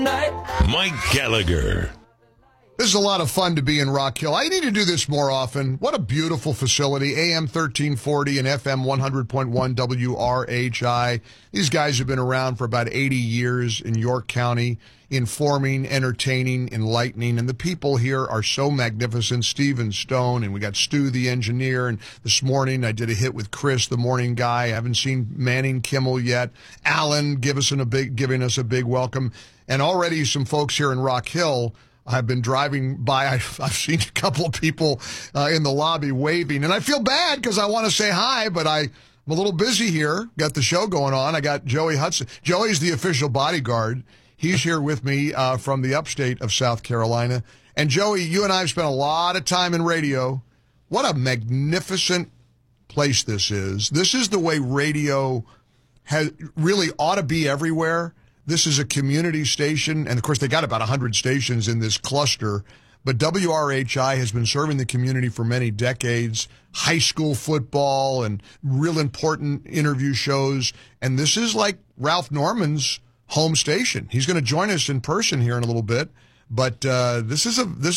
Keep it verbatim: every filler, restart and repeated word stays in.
night. Mike Gallagher. This is a lot of fun to be in Rock Hill. I need to do this more often. What a beautiful facility. A M thirteen forty and F M one hundred point one W R H I. These guys have been around for about eighty years in York County, informing, entertaining, enlightening. And the people here are so magnificent. Stephen Stone, and we got Stu, the engineer. And this morning I did a hit with Chris, the morning guy. I haven't seen Manning Kimmel yet. Alan give us a big, giving us a big welcome. And already some folks here in Rock Hill. I've been driving by. I've, I've seen a couple of people uh, in the lobby waving, and I feel bad because I want to say hi, but I, I'm a little busy here. Got the show going on. I got Joey Hudson. Joey's the official bodyguard. He's here with me uh, from the upstate of South Carolina. And Joey, you and I have spent a lot of time in radio. What a magnificent place this is. This is the way radio has really ought to be everywhere. This is a community station, and of course they got about one hundred stations in this cluster, but W R H I has been serving the community for many decades, high school football and real important interview shows, and this is like Ralph Norman's home station. He's going to join us in person here in a little bit, but uh, this is a this